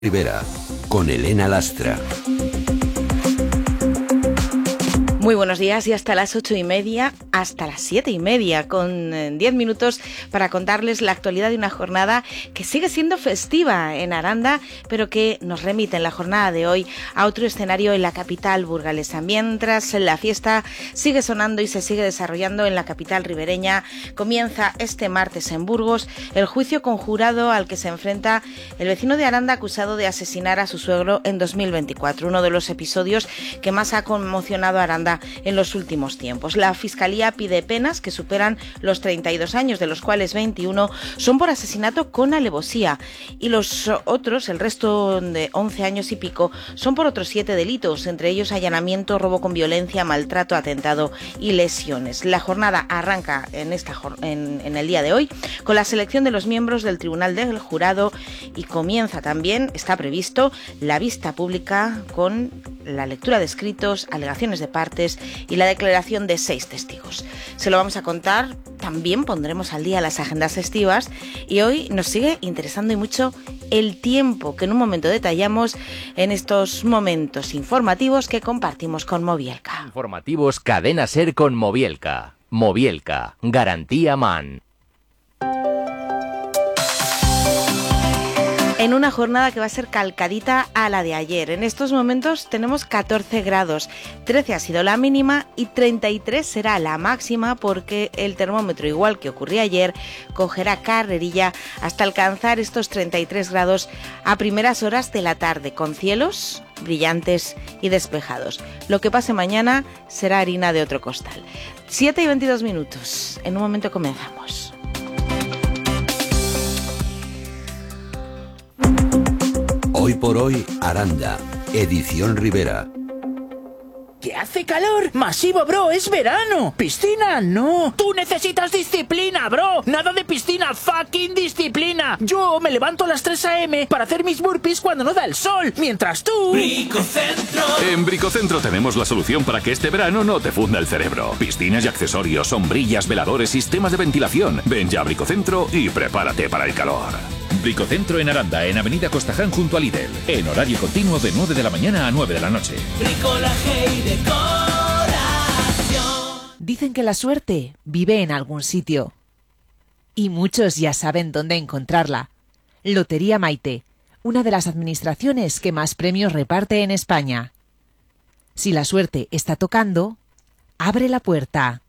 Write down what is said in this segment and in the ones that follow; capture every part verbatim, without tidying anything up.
Rivera, con Elena Lastra. Muy buenos días y hasta las ocho y media, hasta las siete y media, con diez minutos para contarles la actualidad de una jornada que sigue siendo festiva en Aranda, pero que nos remite en la jornada de hoy a otro escenario en la capital burgalesa. Mientras la fiesta sigue sonando y se sigue desarrollando en la capital ribereña, comienza este martes en Burgos el juicio conjurado al que se enfrenta el vecino de Aranda acusado de asesinar a su suegro en dos mil veinticuatro, uno de los episodios que más ha conmocionado a Aranda en los últimos tiempos. La Fiscalía pide penas que superan los treinta y dos años, de los cuales veintiuno son por asesinato con alevosía, y los otros, el resto de once años y pico, son por otros siete delitos, entre ellos allanamiento, robo con violencia, maltrato, atentado y lesiones. La jornada arranca en, esta, en, en el día de hoy con la selección de los miembros del Tribunal del Jurado y comienza también, está previsto, la vista pública con la lectura de escritos, alegaciones de partes y la declaración de seis testigos. Se lo vamos a contar, también pondremos al día las agendas festivas y hoy nos sigue interesando y mucho el tiempo que en un momento detallamos en estos momentos informativos que compartimos con Movielca. Informativos Cadena Ser con Movielca. Movielca, garantía MAN. En una jornada que va a ser calcadita a la de ayer. En estos momentos tenemos catorce grados, trece ha sido la mínima y treinta y tres será la máxima, porque el termómetro, igual que ocurría ayer, cogerá carrerilla hasta alcanzar estos treinta y tres grados a primeras horas de la tarde, con cielos brillantes y despejados. Lo que pase mañana será harina de otro costal. siete y veintidós minutos. En un momento comenzamos. Hoy por hoy, Aranda, edición Rivera. ¡Que hace calor! ¡Masivo, bro! ¡Es verano! ¡Piscina! ¡No! ¡Tú necesitas disciplina, bro! ¡Nada de piscina! ¡Fucking disciplina! Yo me levanto a las tres a eme para hacer mis burpees cuando no da el sol, mientras tú... Bricocentro. En Bricocentro tenemos la solución para que este verano no te funda el cerebro. Piscinas y accesorios, sombrillas, veladores, sistemas de ventilación. Ven ya a Bricocentro y prepárate para el calor. Bricocentro en Aranda, en Avenida Costaján junto a Lidl. En horario continuo de nueve de la mañana a nueve de la noche. Bricolaje y decoración. Dicen que la suerte vive en algún sitio. Y muchos ya saben dónde encontrarla. Lotería Maite, una de las administraciones que más premios reparte en España. Si la suerte está tocando, abre la puerta.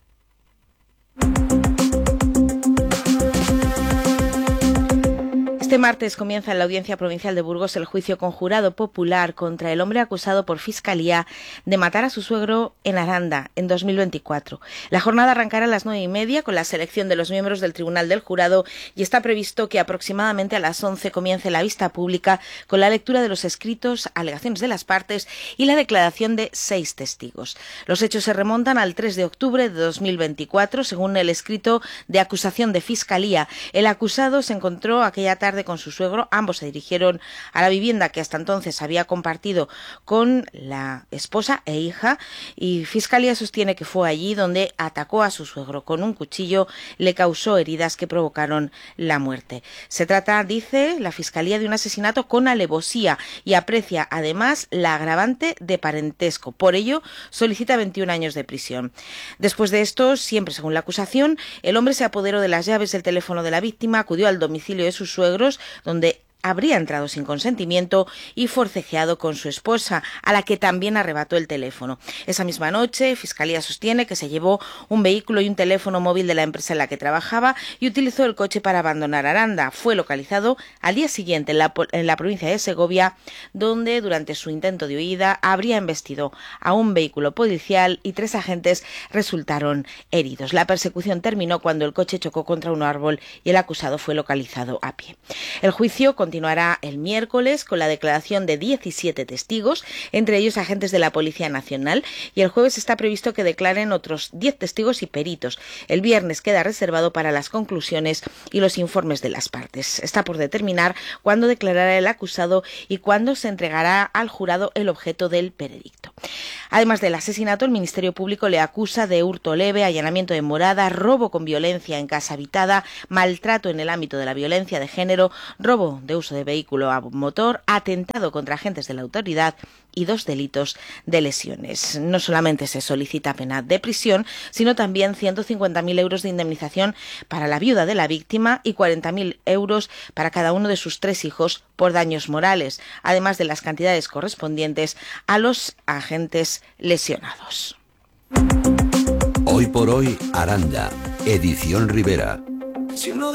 Este martes comienza en la Audiencia Provincial de Burgos el juicio conjurado popular contra el hombre acusado por Fiscalía de matar a su suegro en Aranda en dos mil veinticuatro. La jornada arrancará a las nueve y media con la selección de los miembros del Tribunal del Jurado y está previsto que aproximadamente a las once comience la vista pública con la lectura de los escritos, alegaciones de las partes y la declaración de seis testigos. Los hechos se remontan al tres de octubre de dos mil veinticuatro, según el escrito de acusación de Fiscalía. El acusado se encontró aquella tarde con su suegro. Ambos se dirigieron a la vivienda que hasta entonces había compartido con la esposa e hija, y Fiscalía sostiene que fue allí donde atacó a su suegro con un cuchillo, le causó heridas que provocaron la muerte. Se trata, dice la Fiscalía, de un asesinato con alevosía y aprecia además la agravante de parentesco. Por ello solicita veintiún años de prisión. Después de esto, siempre según la acusación, el hombre se apoderó de las llaves del teléfono de la víctima, acudió al domicilio de sus suegros, donde habría entrado sin consentimiento y forcejeado con su esposa, a la que también arrebató el teléfono. Esa misma noche, Fiscalía sostiene que se llevó un vehículo y un teléfono móvil de la empresa en la que trabajaba y utilizó el coche para abandonar Aranda. Fue localizado al día siguiente en la, en la provincia de Segovia, donde durante su intento de huida habría embestido a un vehículo policial y tres agentes resultaron heridos. La persecución terminó cuando el coche chocó contra un árbol y el acusado fue localizado a pie. El juicio continuará el miércoles con la declaración de diecisiete testigos, entre ellos agentes de la Policía Nacional, y el jueves está previsto que declaren otros diez testigos y peritos. El viernes queda reservado para las conclusiones y los informes de las partes. Está por determinar cuándo declarará el acusado y cuándo se entregará al jurado el objeto del veredicto. Además del asesinato, el Ministerio Público le acusa de hurto leve, allanamiento de morada, robo con violencia en casa habitada, maltrato en el ámbito de la violencia de género, robo de uso de vehículo a motor, atentado contra agentes de la autoridad y dos delitos de lesiones. No solamente se solicita pena de prisión, sino también ciento cincuenta mil euros de indemnización para la viuda de la víctima y cuarenta mil euros para cada uno de sus tres hijos por daños morales, además de las cantidades correspondientes a los agentes lesionados. Hoy por hoy, Aranda, edición Rivera.